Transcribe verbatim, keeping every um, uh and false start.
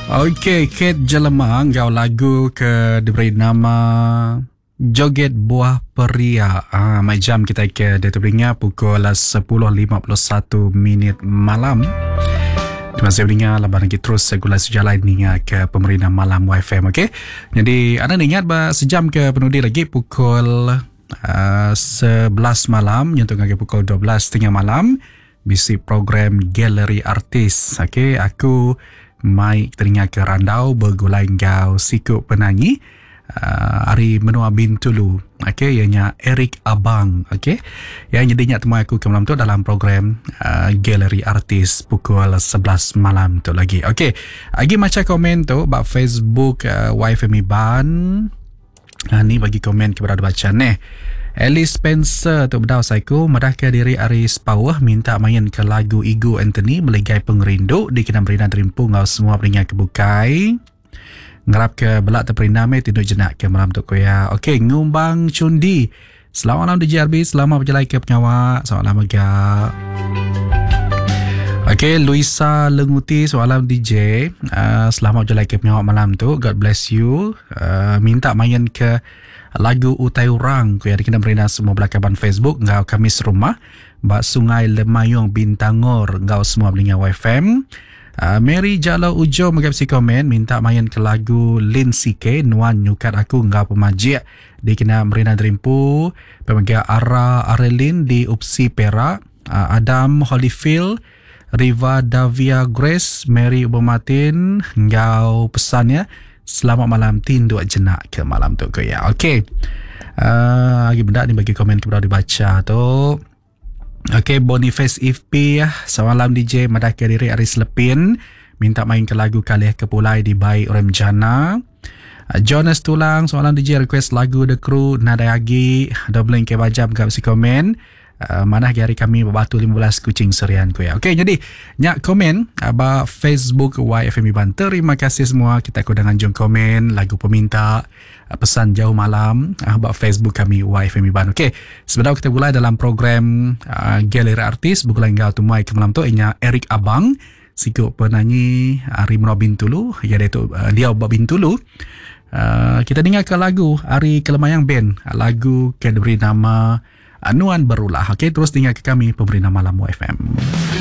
Okey, Kate Jelemang gau lagu ke diberi nama Joget Buah Peria. Ah, mai jam kita ke dia terberingat pukul sepuluh lima puluh satu minit malam. Terima kasih mendengar laban lagi terus segula sejalan ni ke pemerintah malam Y F M, okey. Jadi anda ingat bah sejam ke penudi lagi pukul uh, sebelas malam nyentuh lagi pukul dua belas tiga puluh malam bisi program Galeri Artis. Okey, aku mai teringat ke randau bergulai gau siku penanyi uh, Ari Menua Bintulu. Okey, ianya Eric Abang. Okey, yang jadinya temu aku ke malam tu dalam program uh, Galeri Artis pukul sebelas malam tu lagi. Okey, lagi macam komen tu bak Facebook uh, Y F M Iban. Uh, ni bagi komen kepada baca ni. Alice Spencer tu berdau saiku madah ke diri Aris Pawah minta main ke lagu Igu Anthony Melegai Pengerindu di kena berina terimpu ngau semua beringat kebukai. Ngerap ke belak terperina me tidur jenak ke malam tu koya. Okey, Ngumbang Cundi. Selamat malam D J R B, selamat berjalan ke penyawa. Selamat malam agak. Okey, Luisa Lenguti, selamat malam D J. Uh, selamat berjalan ke penyawa malam tu. God bless you. Uh, minta main ke lagu Utai Urang ku yang kena berina semua belakaban Facebook ngau Kamis Rumah bak Sungai Lemayung Bintangor ngau semua belinga Y F M. Uh, Mary Jalo Ujo mengapsi komen minta main ke lagu Lin C K Nuan Nyukat Aku ngau Pemajik di kena berina Derimpu pemegang Ara Arelin di Upsi Perak, uh, Adam Holyfield, Riva Davia Grace, Mary Ubomatin ngau pesannya selamat malam tindu jenak ke malam tu ke ya. Okey. Uh, lagi benda ni bagi komen kepada dibaca tu. Okey, Boniface F P ya. Selamat malam D J madah ke diri Aris Lepin minta main ke lagu Kalih Kepulai di Baik Orang Jana. Uh, Jonas Tulang selamat malam D J request lagu The Crew Nada Agi double ke bajam kat si komen. Uh, mana hari kami berbatu lima belas kucing serian ku ya. Okey, jadi nyak komen aba Facebook Y F M Iban. Terima kasih semua kita ku dengan jom komen lagu peminta uh, pesan jauh malam aba Facebook kami Y F M Iban. Okey, sebentar kita mulai dalam program uh, Galeri Artis bukulan gau tu mai ke malam tu inya Eric Abang siku penyanyi Ari Menua Bintulu ya dia tu uh, dia Bab Bintulu. Uh, kita dengar ke lagu Ari Kelemayang Band, lagu ke diberi nama Nuan Berulah. Okey, terus dengar ke kami pemerintah malam Y F M.